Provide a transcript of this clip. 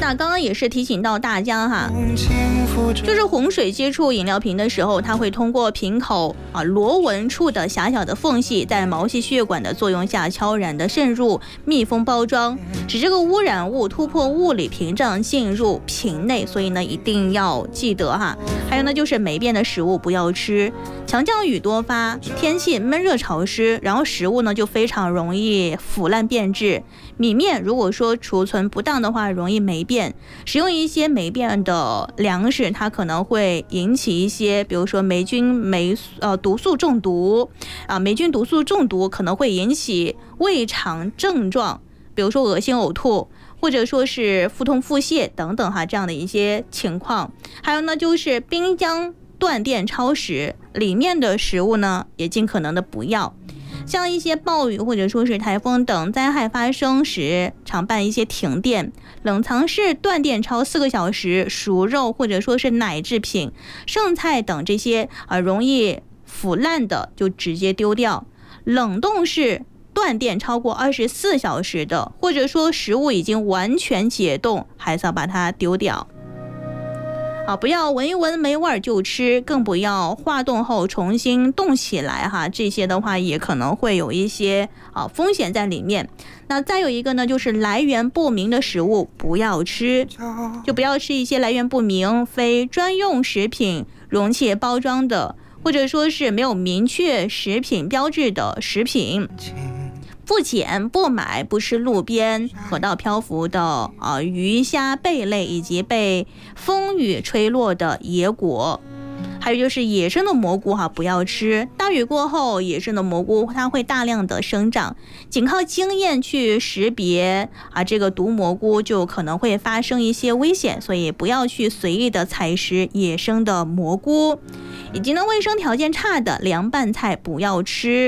那刚刚也是提醒到大家哈，就是洪水接触饮料瓶的时候，它会通过瓶口螺纹处的狭小的缝隙，在毛细血管的作用下悄然的渗入密封包装，使这个污染物突破物理屏障进入瓶内。所以呢，一定要记得哈。还有呢，就是霉变的食物不要吃。强降雨多发，天气闷热潮湿，然后食物呢就非常容易腐烂变质。米面如果说储存不当的话，容易霉变。使用一些霉变的粮食，它可能会引起一些，比如说霉菌毒素中毒霉菌毒素中毒可能会引起胃肠症状，比如说恶心呕吐，或者说是腹痛腹泻等等这样的一些情况。还有呢，就是冰箱断电超时，里面的食物呢也尽可能的不要。像一些暴雨或者说是台风等灾害发生时，常办一些停电，冷藏室断电超4个小时，熟肉或者说是奶制品、剩菜等这些容易腐烂的就直接丢掉。冷冻室断电超过24小时的，或者说食物已经完全解冻，还是要把它丢掉。不要闻一闻没味就吃，更不要化冻后重新冻起来这些的话也可能会有一些风险在里面。那再有一个呢，就是来源不明的食物不要吃，就不要吃一些来源不明、非专用食品、容器包装的，或者说是没有明确食品标志的食品。不捡、不买、不吃路边河道漂浮的鱼虾贝类，以及被风雨吹落的野果。还有就是野生的蘑菇不要吃。大雨过后，野生的蘑菇它会大量的生长，仅靠经验去识别这个毒蘑菇就可能会发生一些危险，所以不要去随意的采食野生的蘑菇。以及呢，卫生条件差的凉拌菜不要吃。